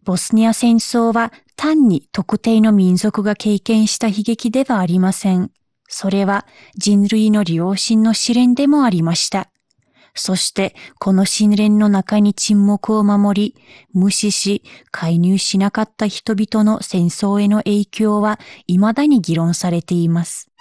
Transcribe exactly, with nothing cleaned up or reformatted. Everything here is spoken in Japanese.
ボスニア戦争は単に特定の民族が経験した悲劇ではありません。それは人類の良心の試練でもありました。そしてこの試練の中に沈黙を守り、無視し、介入しなかった人々の戦争への影響は未だに議論されています。